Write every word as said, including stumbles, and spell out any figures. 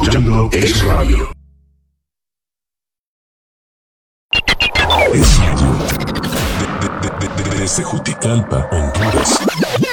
escuchando Es Radio. Es Radio. De- de- de- de- Desde Juticalpa, Honduras.